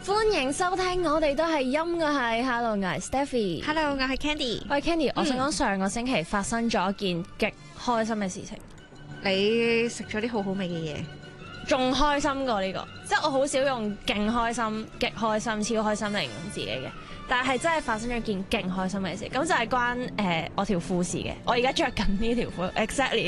歡迎收聽，我哋都係音嘅係，Hello，我係 Stephy。Hello， 我係 Candy。 喂，Candy，我想講上個星期發生咗一件極開心嘅事情。 你食咗啲好好味嘅嘢， 仲開心過呢個，即係我好少用勁開心、極開心、超開心嚟形容自己嘅，但係真係發生咗件勁開心嘅事，咁就係關我條褲事嘅。我而家着緊呢條褲，exactly